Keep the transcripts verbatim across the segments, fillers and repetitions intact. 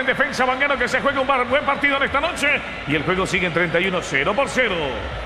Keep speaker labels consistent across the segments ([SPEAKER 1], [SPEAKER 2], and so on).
[SPEAKER 1] en defensa Vanguero, que se juega un buen partido en esta noche. Y el juego sigue en treinta y uno, cero por cero.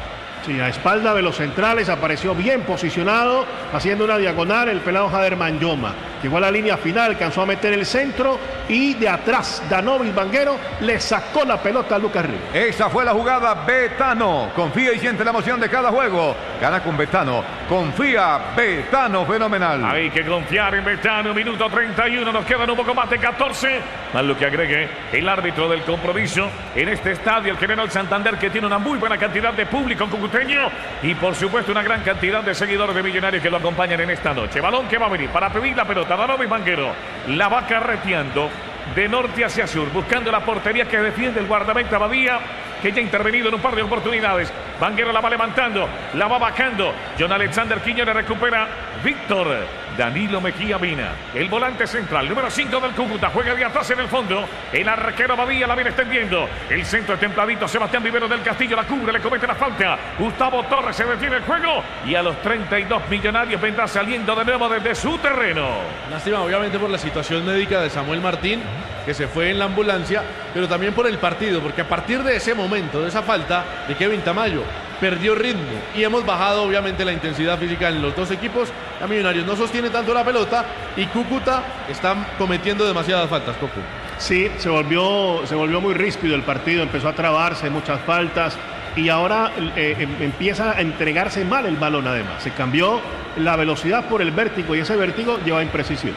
[SPEAKER 2] Sí, a espalda de los centrales apareció bien posicionado, haciendo una diagonal el pelado Jader Manyoma. Llegó a la línea final, alcanzó a meter el centro y de atrás Danovis Vanguero le sacó la pelota a Lucas Ríos.
[SPEAKER 3] Esa fue la jugada Betano. Confía y siente la emoción de cada juego. Gana con Betano. Confía, Betano, fenomenal.
[SPEAKER 1] Hay que confiar en Betano. Minuto treinta y uno, nos quedan un poco más de catorce. Más lo que agregue el árbitro del compromiso en este estadio, el General Santander, que tiene una muy buena cantidad de público cucuteño y por supuesto una gran cantidad de seguidores de Millonarios que lo acompañan en esta noche. Balón que va a venir para pedir la pelota. Danovis Vanguero la va carreteando de norte hacia sur, buscando la portería que defiende el guardameta Badía, que ya ha intervenido en un par de oportunidades. Vanguero la va levantando, la va bajando. John Alexander Quiñones recupera Víctor Danilo Mejía Mina, el volante central, número cinco del Cúcuta, juega de atrás en el fondo. El arquero Badía la viene extendiendo. El centro es templadito. Sebastián Vivero del Castillo la cubre, le comete la falta. Gustavo Torres se detiene el juego y a los treinta y dos Millonarios vendrá saliendo de nuevo desde su terreno.
[SPEAKER 4] Lástima, obviamente, por la situación médica de Samuel Martín, que se fue en la ambulancia, pero también por el partido, porque a partir de ese momento, de esa falta de Kevin Tamayo, perdió ritmo y hemos bajado obviamente la intensidad física en los dos equipos. A Millonarios no sostiene tanto la pelota y Cúcuta está cometiendo demasiadas faltas, Coco.
[SPEAKER 2] Sí, se volvió, se volvió muy ríspido el partido, empezó a trabarse, muchas faltas y ahora eh, empieza a entregarse mal el balón además. Se cambió la velocidad por el vértigo y ese vértigo lleva imprecisión.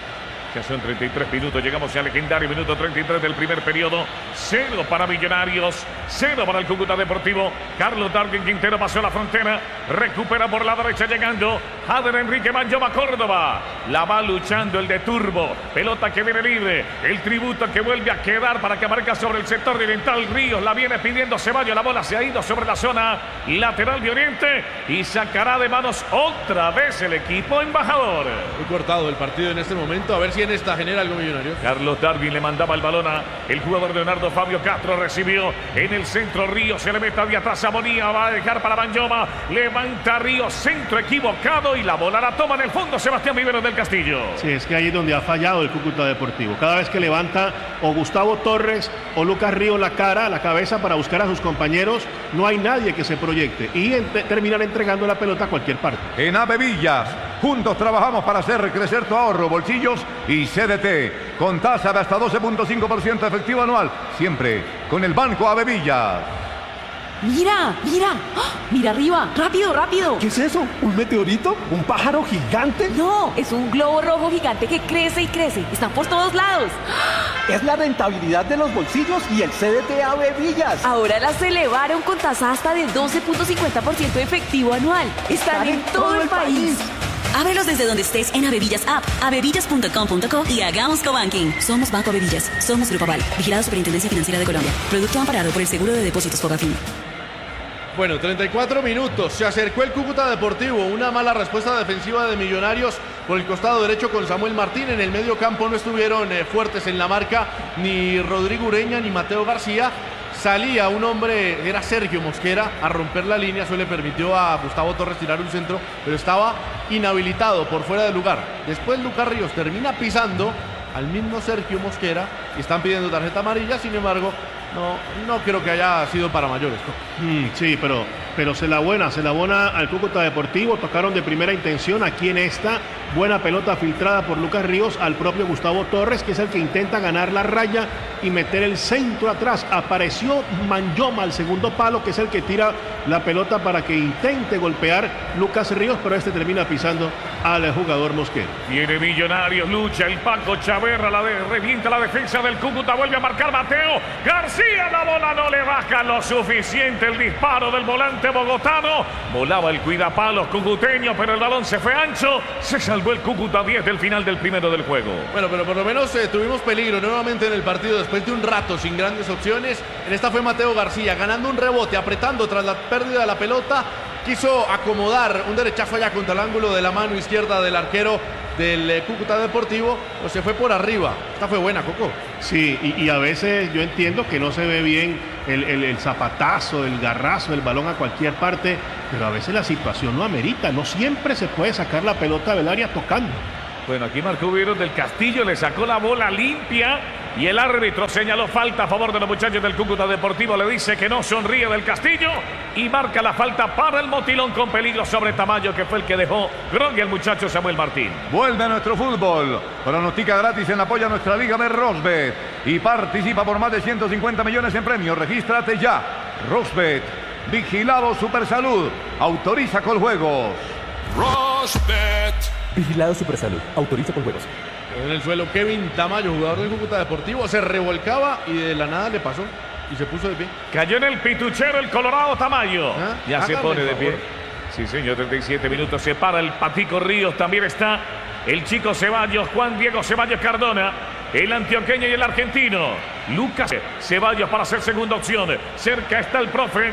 [SPEAKER 1] Ya son treinta y tres minutos, llegamos al legendario minuto treinta y tres del primer periodo. Cero para Millonarios, cero para el Cúcuta Deportivo. Carlos Darwin Quintero pasó la frontera, recupera por la derecha llegando Jader Enrique Manyoma Córdoba. La va luchando el de Turbo, pelota que viene libre, el tributo que vuelve a quedar para que aparezca sobre el sector oriental. Ríos la viene pidiendo Ceballos, la bola se ha ido sobre la zona lateral de Oriente y sacará de manos otra vez el equipo embajador.
[SPEAKER 4] Muy cortado el partido en este momento, a ver si en esta genera algo Millonarios.
[SPEAKER 1] Carlos Darwin le mandaba el balón a el jugador Leonardo Fabio Castro, recibió en el centro Ríos, se le mete de atrás a Bonilla, va a dejar para Manyoma, levanta Ríos, centro equivocado y la bola la toma en el fondo Sebastián Vivero del Castillo.
[SPEAKER 2] Sí, es que ahí es donde ha fallado el Cúcuta Deportivo. Cada vez que levanta o Gustavo Torres o Lucas Ríos la cara, la cabeza para buscar a sus compañeros, no hay nadie que se proyecte y en terminan entregando la pelota a cualquier parte.
[SPEAKER 3] En Avevillas, juntos trabajamos para hacer crecer tu ahorro, bolsillos y C D T, con tasa de hasta doce punto cinco por ciento efectivo anual, siempre con el Banco Avevillas.
[SPEAKER 5] Mira, mira, ¡oh! Mira arriba, rápido, rápido.
[SPEAKER 6] ¿Qué es eso? ¿Un meteorito? ¿Un pájaro gigante?
[SPEAKER 5] No, es un globo rojo gigante que crece y crece. Están por todos lados.
[SPEAKER 6] Es la rentabilidad de los bolsillos y el C D T Avevillas.
[SPEAKER 5] Ahora las elevaron con tasa hasta de doce punto cincuenta por ciento efectivo anual. Están, Están en, en todo, todo el país. país.
[SPEAKER 7] Ábrelos desde donde estés en Avevillas App, avevillas punto com punto co y hagamos cobanking. Somos Banco Avevillas, somos Grupo Aval, vigilado Superintendencia Financiera de Colombia. Producto amparado por el Seguro de Depósitos Fogafín.
[SPEAKER 4] Bueno, treinta y cuatro minutos, se acercó el Cúcuta Deportivo, una mala respuesta defensiva de Millonarios por el costado derecho con Samuel Martín. En el medio campo no estuvieron eh, fuertes en la marca ni Rodrigo Ureña ni Mateo García. Salía un hombre, era Sergio Mosquera, a romper la línea. Eso le permitió a Gustavo Torres tirar un centro, pero estaba inhabilitado por fuera del lugar. Después Lucas Ríos termina pisando al mismo Sergio Mosquera y están pidiendo tarjeta amarilla. Sin embargo, no, no creo que haya sido para mayores, ¿no?
[SPEAKER 2] Mm, sí, pero, pero se la buena, se la buena al Cúcuta Deportivo. Tocaron de primera intención aquí en esta. Buena pelota filtrada por Lucas Ríos al propio Gustavo Torres, que es el que intenta ganar la raya y meter el centro atrás. Apareció Manyoma al segundo palo, que es el que tira la pelota para que intente golpear Lucas Ríos, pero este termina pisando al jugador Mosquera.
[SPEAKER 1] Viene Millonarios, lucha el Paco Chaverra, la de, revienta la defensa del Cúcuta, vuelve a marcar Mateo García, la bola no le baja lo suficiente, el disparo del volante bogotano, volaba el cuidapalos cucuteño, pero el balón se fue ancho, se salvó el Cúcuta diez del final del primero del juego.
[SPEAKER 4] Bueno, pero por lo menos eh, tuvimos peligro nuevamente en el partido después de un rato sin grandes opciones. En esta fue Mateo García ganando un rebote, apretando tras la pérdida de la pelota. Quiso acomodar un derechazo allá contra el ángulo de la mano izquierda del arquero del eh, Cúcuta Deportivo, o se fue por arriba. Esta fue buena, Coco.
[SPEAKER 2] Sí, y, y a veces yo entiendo que no se ve bien el, el, el zapatazo, el garrazo, el balón a cualquier parte, pero a veces la situación no amerita. No siempre se puede sacar la pelota del área tocando.
[SPEAKER 1] Bueno, aquí marcó Vivero del Castillo, le sacó la bola limpia Y el árbitro señaló falta a favor de los muchachos del Cúcuta Deportivo. Le dice que no sonríe del Castillo. Y marca la falta para el Motilón con peligro sobre Tamayo, que fue el que dejó groggy al muchacho Samuel Martín.
[SPEAKER 3] Vuelve a nuestro fútbol. Pronostica gratis en apoyo a nuestra liga de Rosbet. Y participa por más de ciento cincuenta millones en premios. Regístrate ya. Rosbet. Vigilado Supersalud. Autoriza con juegos.
[SPEAKER 8] Rosbet.
[SPEAKER 6] Vigilado Supersalud. Autoriza con juegos.
[SPEAKER 4] En el suelo Kevin Tamayo, jugador del Cúcuta Deportivo, se revolcaba y de la nada le pasó y se puso de pie.
[SPEAKER 1] Cayó en el pituchero el Colorado Tamayo.
[SPEAKER 4] ¿Ah?
[SPEAKER 1] Ya se
[SPEAKER 4] Hágame
[SPEAKER 1] pone
[SPEAKER 4] el
[SPEAKER 1] de
[SPEAKER 4] favor.
[SPEAKER 1] pie. Sí, señor, treinta y siete minutos. Se para el Patico Ríos. También está el chico Ceballos, Juan Diego Ceballos Cardona. El antioqueño y el argentino. Lucas Ceballos para ser segunda opción. Cerca está el profe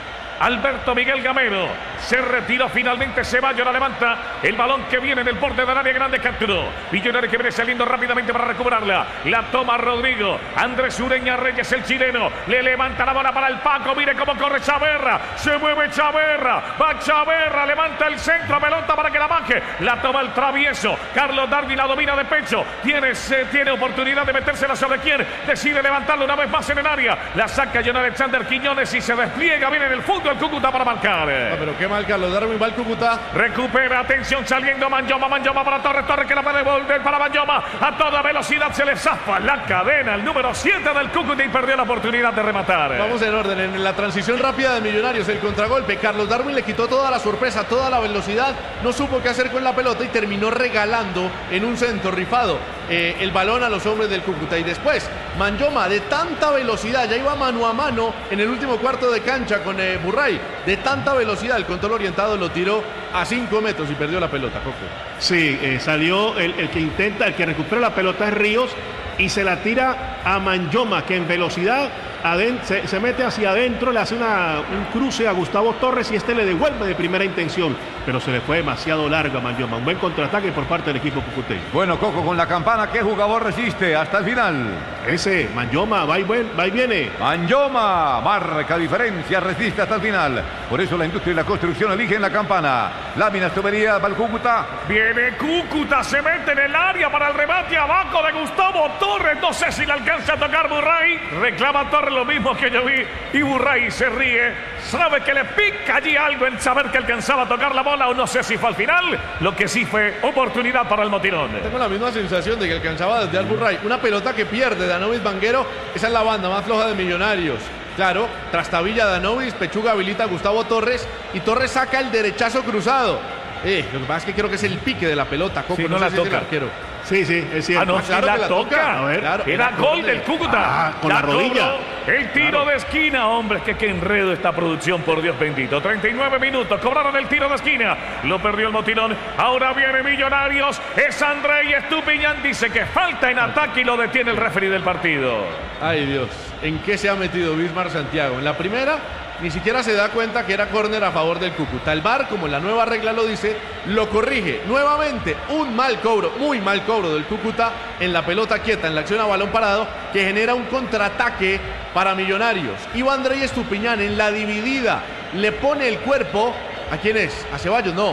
[SPEAKER 1] Alberto Miguel Gamero. Se retiró finalmente Ceballos, la levanta. El balón que viene en el borde del área grande capturó. Millonario que viene saliendo rápidamente para recuperarla. La toma Rodrigo. Andrés Ureña Reyes, el chileno. Le levanta la bola para el Paco. Mire cómo corre Chaverra. Se mueve Chaverra. Va Chaverra. Levanta el centro. Pelota para que la baje. La toma el travieso. Carlos Darwin la domina de pecho. Tiene, se, tiene oportunidad de metérsela sobre quién. Decide levantarla una vez más en el área. La saca John Alexander Quiñones y se despliega bien en el fútbol. El Cúcuta para marcar.
[SPEAKER 4] Ah, pero qué mal Carlos Darwin, va el Cúcuta.
[SPEAKER 1] Recupera, atención, saliendo Manyoma, Manyoma para Torres, Torres que la puede devolver para Manyoma. A toda velocidad se le zafa la cadena, el número siete del Cúcuta y perdió la oportunidad de rematar.
[SPEAKER 4] Vamos en orden, en la transición rápida de Millonarios, el contragolpe. Carlos Darwin le quitó toda la sorpresa, toda la velocidad. No supo qué hacer con la pelota y terminó regalando en un centro rifado eh, el balón a los hombres del Cúcuta. Y después, Manyoma de tanta velocidad, ya iba mano a mano en el último cuarto de cancha con eh, Burray. De tanta velocidad, el control orientado lo tiró a cinco metros y perdió la pelota, Coco.
[SPEAKER 2] Sí, eh, salió el, el que intenta, el que recupera la pelota es Ríos y se la tira a Manyoma, que en velocidad aden- se, se mete hacia adentro, le hace una, un cruce a Gustavo Torres y este le devuelve de primera intención, pero se le fue demasiado larga a Manyoma. Un buen contraataque por parte del equipo cucuteño.
[SPEAKER 3] Bueno, Coco, con la campana, ¿qué jugador resiste hasta el final?
[SPEAKER 2] Ese, Manyoma, va y, buen, va y viene.
[SPEAKER 3] Manyoma, marca diferencia, resiste hasta el final. Por eso la industria y la construcción eligen la campana. Láminas, tuberías, para el Cúcuta.
[SPEAKER 1] Viene Cúcuta, se mete en el área para el remate abajo de Gustavo Torres. No sé si le alcanza a tocar Burray. Reclama Torres lo mismo que yo vi. Y Burray se ríe. Sabe que le pica allí algo en saber que alcanzaba a tocar la bola o no sé si fue al final. Lo que sí fue oportunidad para el Motilón.
[SPEAKER 4] Tengo la misma sensación de que alcanzaba desde Burray. Una pelota que pierde Danovis Banguero. Esa es la banda más floja de Millonarios. Claro, trastabilla Danovis, pechuga habilita a Gustavo Torres y Torres saca el derechazo cruzado. Eh, lo que pasa es que creo que es el pique de la pelota, Coco,
[SPEAKER 1] Sí,
[SPEAKER 4] no,
[SPEAKER 1] no
[SPEAKER 4] sé
[SPEAKER 1] la
[SPEAKER 4] si es
[SPEAKER 1] toca.
[SPEAKER 4] el arquero.
[SPEAKER 2] Sí, sí, es cierto.
[SPEAKER 1] Ah, no,
[SPEAKER 4] Ah, claro
[SPEAKER 1] sí
[SPEAKER 4] que
[SPEAKER 1] la
[SPEAKER 4] la
[SPEAKER 1] toca.
[SPEAKER 4] toca.
[SPEAKER 2] A ver.
[SPEAKER 4] Claro,
[SPEAKER 1] Era gol del Cúcuta.
[SPEAKER 2] Ah, con la rodilla.
[SPEAKER 1] cobró. El tiro
[SPEAKER 2] Claro.
[SPEAKER 1] de esquina, hombre, que qué enredo esta producción, por Dios bendito. treinta y nueve minutos, cobraron el tiro de esquina. Lo perdió el Motilón. Ahora viene Millonarios. Es André Estupiñán. Dice que falta en ataque y lo detiene el referee del partido.
[SPEAKER 4] Ay, Dios, ¿en qué se ha metido Bismar Santiago? En la primera, ni siquiera se da cuenta que era córner a favor del Cúcuta. El V A R, como la nueva regla lo dice, lo corrige. Nuevamente, un mal cobro, muy mal cobro del Cúcuta en la pelota quieta, en la acción a balón parado, que genera un contraataque para Millonarios. Iba André Estupiñán en la dividida, le pone el cuerpo. ¿A quién es? ¿A Ceballos? No.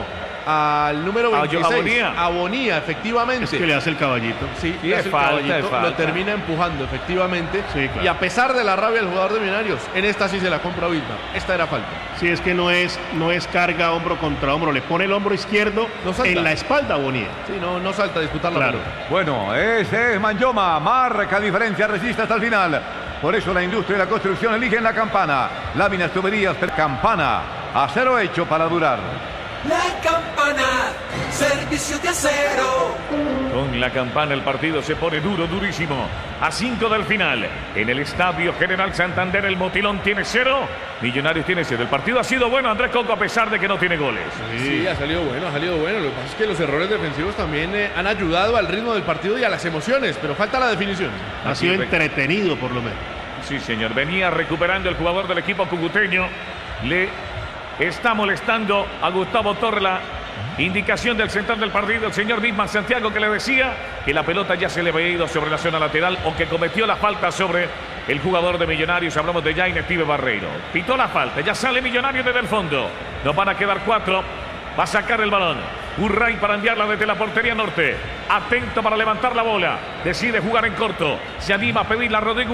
[SPEAKER 4] Al número
[SPEAKER 1] A
[SPEAKER 4] veintiséis.
[SPEAKER 1] Bonía.
[SPEAKER 4] A Bonía, efectivamente.
[SPEAKER 2] Es que le hace el caballito.
[SPEAKER 4] Sí,
[SPEAKER 1] Sí,
[SPEAKER 4] le
[SPEAKER 1] es
[SPEAKER 4] hace el
[SPEAKER 1] falta,
[SPEAKER 4] caballito,
[SPEAKER 1] es falta.
[SPEAKER 4] lo termina empujando, efectivamente.
[SPEAKER 2] Sí, claro.
[SPEAKER 4] Y a pesar de la rabia del jugador de Millonarios, en esta sí se la compra Bismar. Esta era falta.
[SPEAKER 2] Sí, es que no es, no es carga hombro contra hombro, le pone el hombro izquierdo
[SPEAKER 4] No salta.
[SPEAKER 2] en la espalda a Bonilla.
[SPEAKER 4] Sí, no, no salta a disputar la
[SPEAKER 2] Claro.
[SPEAKER 4] pelota.
[SPEAKER 3] Bueno, ese es Manyoma, marca diferencia, resiste hasta el final. Por eso la industria y la construcción eligen la campana. Láminas, tuberías, campana. Acero hecho para durar.
[SPEAKER 8] La campana, servicio de acero.
[SPEAKER 1] Con la campana el partido se pone duro, durísimo. A cinco del final. En el Estadio General Santander el Motilón tiene cero. Millonarios tiene cero. El partido ha sido bueno, Andrés Coco, a pesar de que no tiene goles.
[SPEAKER 4] Sí, ha salido bueno, ha salido bueno. Lo que pasa es que los errores defensivos también eh, han ayudado al ritmo del partido y a las emociones, pero falta la definición.
[SPEAKER 2] Ha
[SPEAKER 1] Así
[SPEAKER 2] sido
[SPEAKER 1] es.
[SPEAKER 2] entretenido por lo menos.
[SPEAKER 1] Sí, señor. Venía recuperando el jugador del equipo cucuteño. Le está molestando a Gustavo Torres la indicación del central del partido, el señor Bismar Santiago, que le decía que la pelota ya se le había ido sobre la zona lateral o que cometió la falta sobre el jugador de Millonarios. Hablamos de Jaime Steve Barreiro. Pitó la falta, ya sale Millonarios desde el fondo. Nos van a quedar cuatro. Va a sacar el balón. Urray para enviarla desde la portería norte. Atento para levantar la bola. Decide jugar en corto. Se anima a pedirla a Rodrigo